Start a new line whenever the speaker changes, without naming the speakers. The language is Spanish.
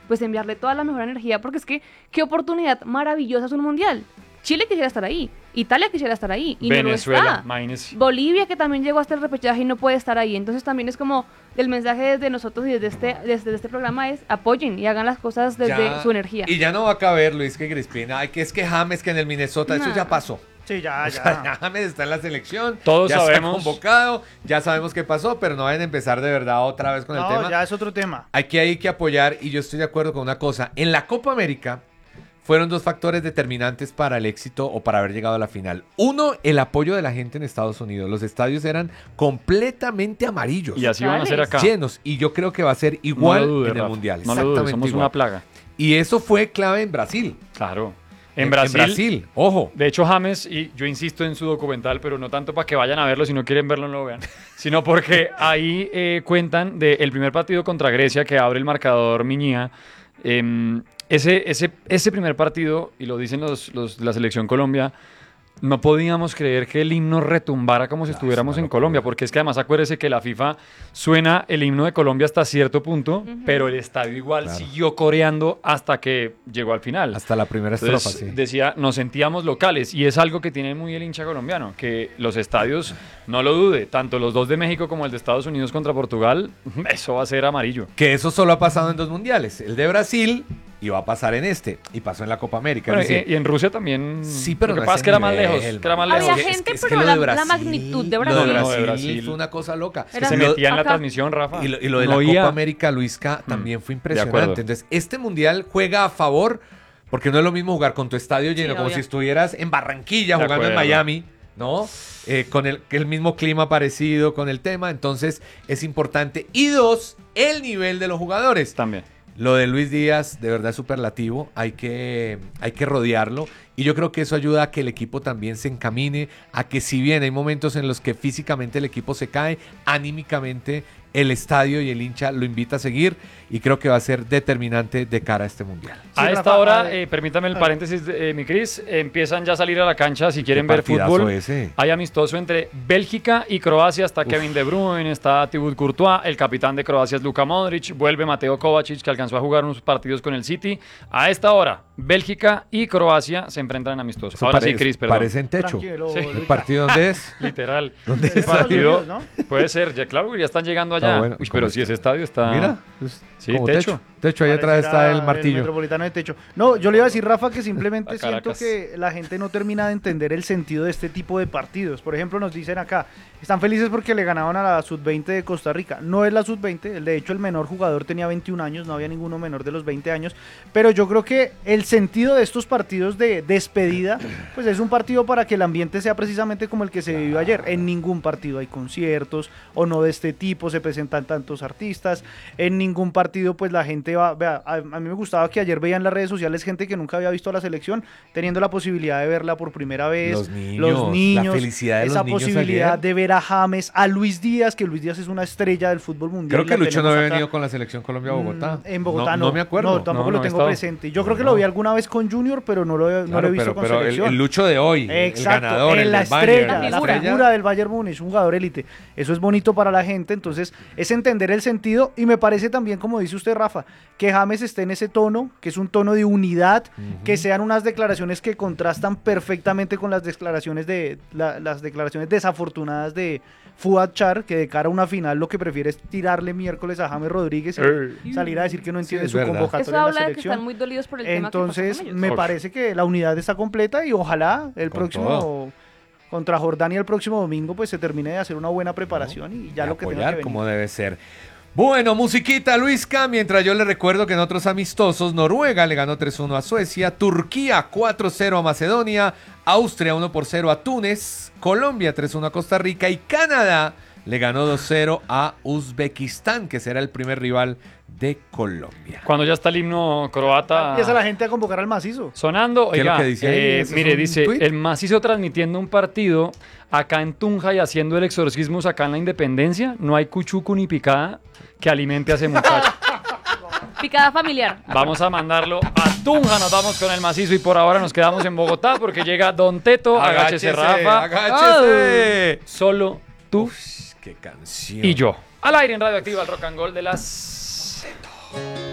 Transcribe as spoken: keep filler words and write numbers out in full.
pues enviarle toda la mejor energía, porque es que qué oportunidad maravillosa es un mundial. Chile quisiera estar ahí, Italia quisiera estar ahí y
Venezuela,
no lo está.
imagínese.
Bolivia, que también llegó hasta el repechaje y no puede estar ahí. Entonces también es como el mensaje desde nosotros y desde este, desde este programa es apoyen y hagan las cosas desde
Ya,
su energía.
Y ya no va a caber, Luis, que Crispina. Ay, que es que James, que en el Minnesota,
No.
eso ya pasó.
Sí, ya,
O sea,
ya.
James está en la selección.
Todos
ya
sabemos.
está convocado, ya sabemos qué pasó, pero no vayan a empezar de verdad otra vez con el
No,
tema.
ya es otro tema.
Aquí hay que apoyar y yo estoy de acuerdo con una cosa. En la Copa América fueron dos factores determinantes para el éxito o para haber llegado a la final. Uno, el apoyo de la gente en Estados Unidos. Los estadios eran completamente amarillos.
Y así van a ser acá.
Llenos. Y yo creo que va a ser igual
No lo dude,
en el
Rafa,
Mundial.
No lo dudes,
Exactamente
somos
igual.
una plaga.
Y eso fue clave en Brasil.
Claro. En Brasil,
En Brasil, ojo.
De hecho, James, y yo insisto en su documental, pero no tanto para que vayan a verlo, si no quieren verlo no lo vean, sino porque ahí eh, cuentan del primer partido contra Grecia que abre el marcador Miñía. Eh, ese, ese, ese primer partido, y lo dicen los, los, la selección Colombia, no podíamos creer que el himno retumbara como si estuviéramos en Colombia, porque es que además acuérdese que la FIFA suena el himno de Colombia hasta cierto punto, uh-huh. pero el estadio igual
Claro.
siguió coreando hasta que llegó al final.
Hasta la primera
Entonces,
estrofa, sí.
decía, nos sentíamos locales, y es algo que tiene muy el hincha colombiano, que los estadios, no lo dude, tanto los dos de México como el de Estados Unidos contra Portugal, eso va a ser amarillo.
Que eso solo ha pasado en dos mundiales. El de Brasil y va a pasar en este. Y pasó en la Copa América.
Bueno,
Dice,
y, y en Rusia también.
sí, pero
lo que
no
pasa
ese
es que era más
nivel,
lejos. Que era más
Había
lejos.
Es que-
gente,
es que
pero
lo
la-
de
la
Brasil-
magnitud de
Lo de
Brasil.
No,
Brasil,
de Brasil.
fue una cosa loca.
Que
Era-
se
Y lo-
metía en la
acá.
transmisión, Rafa.
Y lo, y lo de
No
la
oía.
Copa América, Luisca, también fue
acuerdo.
impresionante. Entonces, este mundial juega a favor, porque no es lo mismo jugar con tu estadio lleno,
Sí,
como
obvio.
si estuvieras en Barranquilla
De
jugando en
acuerdo.
Miami, ¿no? Eh, con el, el mismo clima parecido, con el tema. Entonces, es importante. Y dos, el nivel de los jugadores.
También.
Lo de Luis Díaz, de verdad es superlativo, hay que, hay que rodearlo y yo creo que eso ayuda a que el equipo también se encamine, a que si bien hay momentos en los que físicamente el equipo se cae, anímicamente el estadio y el hincha lo invita a seguir y creo que va a ser determinante de cara a este mundial.
A
Sí,
esta
Rafa,
hora,
a ver.
eh, permítame el
A ver.
paréntesis, eh, mi Cris, empiezan ya a salir a la cancha si quieren
Qué
ver
partidazo
fútbol.
ese.
Hay amistoso entre Bélgica y Croacia, está Kevin De Bruyne, está Thibaut Courtois, el capitán de Croacia es Luka Modric, vuelve Mateo Kovacic que alcanzó a jugar unos partidos con el City. A esta hora, Bélgica y Croacia se enfrentan en amistoso.
Eso
Ahora
parece,
sí, Cris, perdón.
parece en techo.
Tranquilo,
Sí.
¿El
Luca.
partido dónde es?
Literal.
¿Dónde
El
es?
Estados
partido
Unidos, ¿no?
puede ser, ya claro, ya están llegando allá.
Ah, bueno,
Uy,
¿cómo
pero
está?
si ese estadio está...
Mira, es
Sí,
como
techo.
techo. Techo, ahí atrás está
Pareciera
el martillo.
Metropolitano de techo. No, yo le iba a decir, Rafa, que simplemente
A
siento
Caracas.
que la gente no termina de entender el sentido de este tipo de partidos. Por ejemplo, nos dicen acá, están felices porque le ganaban a la sub veinte de Costa Rica. No es la sub veinte, el- de hecho el menor jugador tenía veintiún años, no había ninguno menor de los veinte años. Pero yo creo que el sentido de estos partidos de despedida, pues es un partido para que el ambiente sea precisamente como el que se vivió ayer. En ningún partido hay conciertos o no de este tipo, se presentan tantos artistas. En ningún partido, pues la gente va. Vea, a, a mí me gustaba que ayer veía en las redes sociales gente que nunca había visto a la selección teniendo la posibilidad de verla por primera vez.
Los niños,
los niños,
la felicidad de
esa
los niños
posibilidad
ayer.
de ver a James, a Luis Díaz, que Luis Díaz es una estrella del fútbol mundial.
Creo que
la
Lucho no
tenemos
había
acá.
venido con la selección Colombia a Bogotá.
Mm, En Bogotá no.
No, me acuerdo.
No, tampoco
No, no
lo
he
tengo
estado.
presente. Yo creo que
No.
lo vi alguna vez con Junior, pero no lo, no
Claro,
lo he visto
pero,
con
pero el,
selección.
el Lucho de hoy,
Exacto,
el ganador,
en
el
la
del
estrella,
Bayern,
la
figura.
figura del Bayern Múnich, un jugador élite. Eso es bonito para la gente, entonces es entender el sentido y me parece también, como dice usted, Rafa, que James esté en ese tono, que es un tono de unidad,
Ujú.
que sean unas declaraciones que contrastan perfectamente con las declaraciones de la- las declaraciones desafortunadas de Fuad Char, que de cara a una final lo que prefiere es tirarle miércoles a James Rodríguez y
Eh.
salir a decir que no entiende
es
su
verdad.
convocatoria
Eso
en la
habla de que
selección.
están muy dolidos por el tema que
Entonces,
pasó con ellos.
me
Uf.
parece que la unidad está completa y ojalá el
Con
próximo
todo.
contra Jordania el próximo domingo pues se termine de hacer una buena preparación y ya
Y
lo que tenga
apoyar
que venir.
como debe ser. Bueno, musiquita, Luisca, mientras yo le recuerdo que en otros amistosos, Noruega le ganó tres uno a Suecia, Turquía cuatro cero a Macedonia, Austria uno por cero a Túnez, Colombia tres uno a Costa Rica y Canadá le ganó dos cero a Uzbekistán, que será el primer rival de Colombia.
Cuando ya está el himno croata
Empieza la gente a convocar al macizo.
sonando,
¿Qué es
oiga,
lo que dice ahí?
eh,
¿Eso es
mire,
un
dice,
tuit?
el macizo transmitiendo un partido acá en Tunja y haciendo el exorcismo acá en la Independencia, no hay cuchuco ni picada que alimente a ese muchacho.
Picada familiar.
Vamos a mandarlo a Tunja, nos vamos con el macizo y por ahora nos quedamos en Bogotá porque llega Don Teto, agáchese Rafa,
agáchese.
solo tú
Ush, qué canción.
y yo. Al aire en Radioactiva, el rock and roll de las...